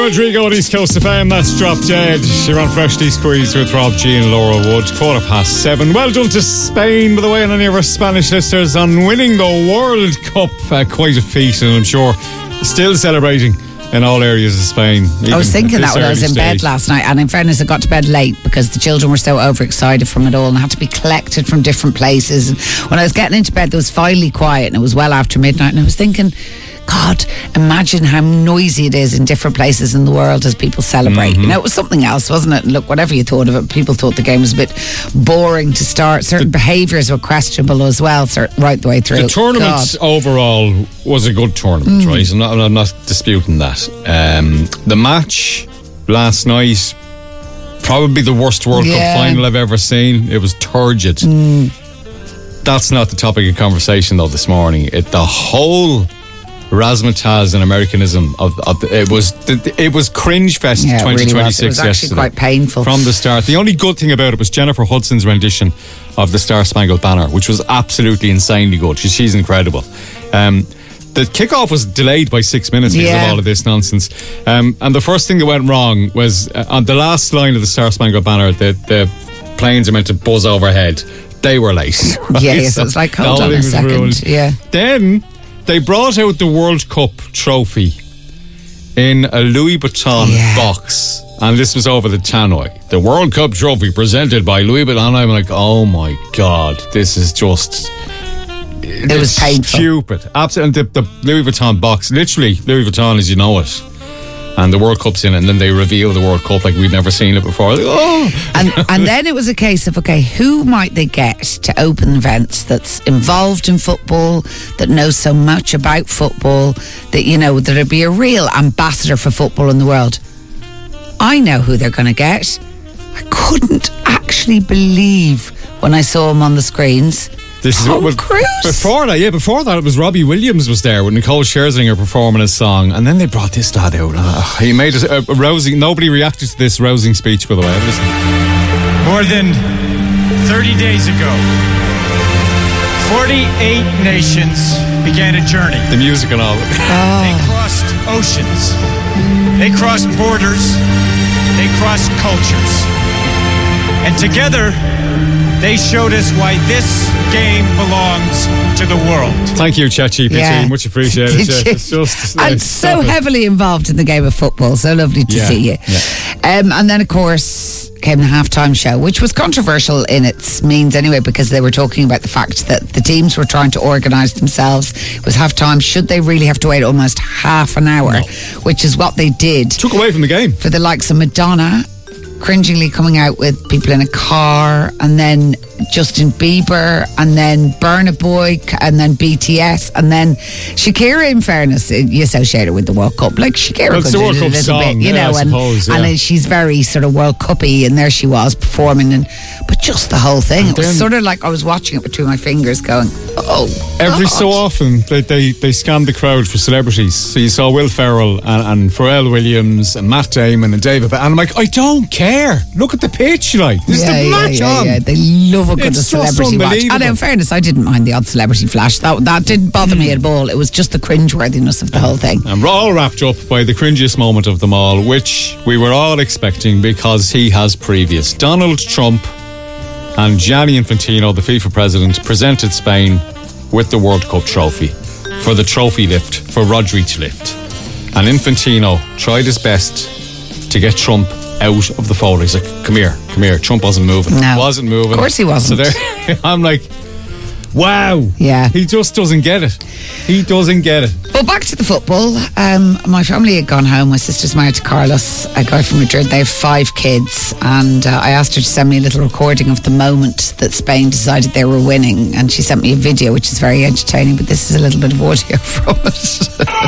Rodrigo on East Coast FM. That's Drop Dead. You're on Freshly Squeezed with Rob G and Laura Wood. 7:15. Well done to Spain, by the way, and any of our Spanish listeners on winning the World Cup. Quite a feat, and I'm sure still celebrating in all areas of Spain. I was thinking that when I was in bed last night, and in fairness I got to bed late because the children were so overexcited from it all and had to be collected from different places. And when I was getting into bed, there was finally quiet and it was well after midnight, and I was thinking, God, imagine how noisy it is in different places in the world as people celebrate. You know, it was something else, wasn't it? Look, whatever you thought of it, people thought the game was a bit boring to start. Certain behaviours were questionable as well, right the way through. The tournament overall was a good tournament, right? I'm not disputing that. The match last night, probably the worst World Cup final I've ever seen. It was turgid. That's not the topic of conversation though this morning. The whole razzmatazz and Americanism it was cringe fest 2026 really was. It was actually yesterday. Quite painful from the start. The only good thing about it was Jennifer Hudson's rendition of the Star Spangled Banner, which was absolutely insanely good. She's incredible. The kickoff was delayed by 6 minutes because of all of this nonsense. And the first thing that went wrong was on the last line of the Star Spangled Banner, the planes are meant to buzz overhead. They were late. Right? Yes, so it was like, hold on a second. Ruined. Yeah. Then they brought out the World Cup trophy in a Louis Vuitton box, and this was over the tannoy. The World Cup trophy presented by Louis Vuitton. I'm like, oh my God, this is just... It was painful. Stupid. Absolutely. The Louis Vuitton box, literally Louis Vuitton as you know it. And the World Cup's in it, and then they reveal the World Cup like we'd never seen it before. Like, oh! And then it was a case of, okay, who might they get to open events that's involved in football, that knows so much about football, that, you know, that would be a real ambassador for football in the world. I know who they're going to get. I couldn't actually believe when I saw him on the screens. This Tom is Cruise. Before that it was Robbie Williams was there with Nicole Scherzinger performing his song, and then they brought this lad out. He made a rousing. Nobody reacted to this rousing speech, by the way. Listen. More than 30 days ago, 48 nations began a journey. The music and all. They crossed oceans. They crossed borders. They crossed cultures. And together, they showed us why this game belongs to the world. Thank you, ChatGPT. Much appreciated. It's just, and so heavily involved in the game of football. So lovely to see you. Yeah. And then, of course, came the halftime show, which was controversial in its means anyway, because they were talking about the fact that the teams were trying to organise themselves. It was halftime. Should they really have to wait almost half an hour? No. Which is what they did. Took away from the game. For the likes of Madonna, cringingly coming out with people in a car, and then Justin Bieber, and then Burna Boy, and then BTS, and then Shakira. In fairness, you associate her with the World Cup, like Shakira could do it a little song, bit, you know, and she's very sort of World Cup-y, and there she was performing, but just the whole thing, it was sort of like I was watching it between my fingers, going, oh. Every God. so often they scanned the crowd for celebrities. So you saw Will Ferrell and Pharrell Williams and Matt Damon and David, and I'm like, I don't care. Look at the pitch, like this is the match on. Yeah, they love a good celebrity watch. And in fairness, I didn't mind the odd celebrity flash. That didn't bother me at all. It was just the cringeworthiness of the whole thing. And we're all wrapped up by the cringiest moment of them all, which we were all expecting because he has previous. Donald Trump and Gianni Infantino, the FIFA president, presented Spain with the World Cup trophy for the trophy lift, for Rodri to lift. And Infantino tried his best to get Trump out of the photo. He's like, come here. Trump wasn't moving. No. Wasn't moving. Of course he wasn't. So there, I'm like, wow. Yeah. He just doesn't get it. He doesn't get it. Well, back to the football. My family had gone home. My sister's married to Carlos, a guy from Madrid. They have 5 kids, and I asked her to send me a little recording of the moment that Spain decided they were winning, and she sent me a video, which is very entertaining, but this is a little bit of audio from it.